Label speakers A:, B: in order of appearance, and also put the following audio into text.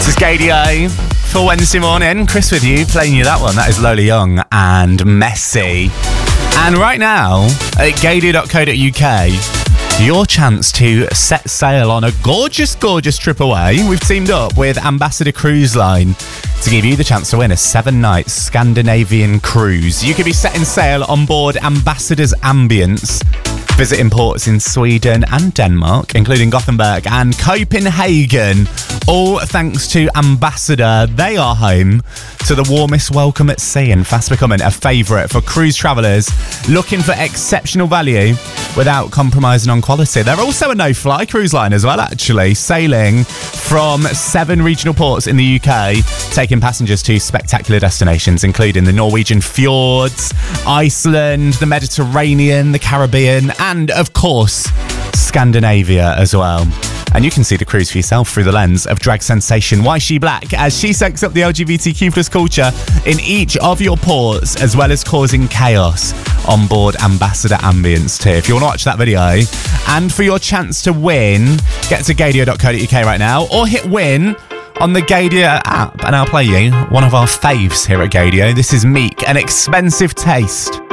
A: This is Gadio for Wednesday morning. Chris with you, playing you that one. That is Lola Young and Messy. And right now, at gadio.co.uk, your chance to set sail on a gorgeous, gorgeous trip away. We've teamed up with Ambassador Cruise Line to give you the chance to win a 7-night Scandinavian cruise. You could be setting sail on board Ambassador's Ambience, visiting ports in Sweden and Denmark, including Gothenburg and Copenhagen, all thanks to Ambassador. They are home to the warmest welcome at sea and fast becoming a favourite for cruise travellers looking for exceptional value without compromising on quality. They're also a no-fly cruise line as well, actually, sailing from 7 regional ports in the UK, taking passengers to spectacular destinations, including the Norwegian fjords, Iceland, the Mediterranean, the Caribbean, and, of course, Scandinavia as well. And you can see the cruise for yourself through the lens of drag sensation Why She Black, as she soaks up the LGBTQ plus culture in each of your ports, as well as causing chaos on board Ambassador Ambience too. If you want to watch that video, and for your chance to win, get to gadio.co.uk right now, or hit win on the Gadio app, and I'll play you one of our faves here at Gadio. This is Meek, An Expensive Taste.